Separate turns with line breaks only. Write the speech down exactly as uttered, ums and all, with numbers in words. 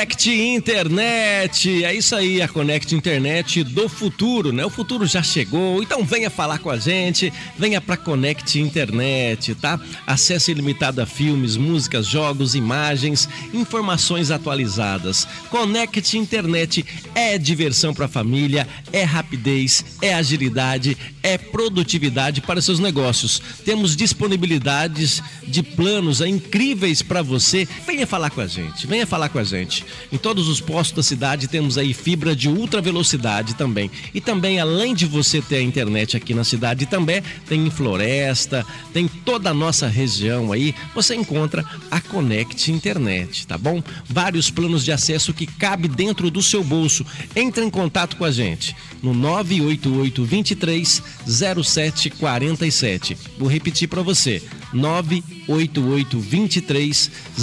Connect Internet, é isso aí, a Connect Internet do futuro, né? O futuro já chegou, então venha falar com a gente, venha pra Connect Internet, tá? Acesso ilimitado a filmes, músicas, jogos, imagens, informações atualizadas. Connect Internet é diversão pra família, é rapidez, é agilidade, é produtividade para seus negócios. Temos disponibilidades de planos incríveis para você. Venha falar com a gente, venha falar com a gente. Em todos os postos da cidade temos aí fibra de ultra velocidade também. E também, além de você ter a internet aqui na cidade, também tem em Floresta, tem toda a nossa região aí, você encontra a Connect Internet, tá bom? Vários planos de acesso que cabe dentro do seu bolso. Entre em contato com a gente no nove oito oito, dois três, zero sete quatro sete. Vou repetir para você, nove oito oito, dois três,